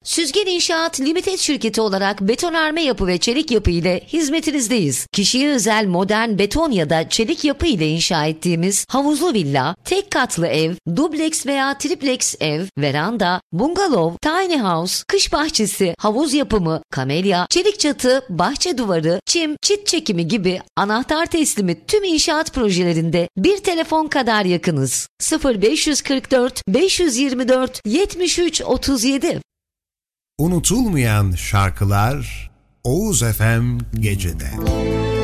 Süzgen İnşaat Limited şirketi olarak betonarme yapı ve çelik yapı ile hizmetinizdeyiz. Kişiye özel modern beton ya da çelik yapı ile inşa ettiğimiz havuzlu villa, tek katlı ev, dubleks veya triplex ev, veranda, bungalov, tiny house, kış bahçesi, havuz yapımı, kamelya, çelik çatı, bahçe duvarı, çim, çit çekimi gibi anahtar teslimi tüm inşaat projelerinde bir telefon kadar yakınız. 0544 524 73 37. Unutulmayan şarkılar Oğuz FM Gece'de.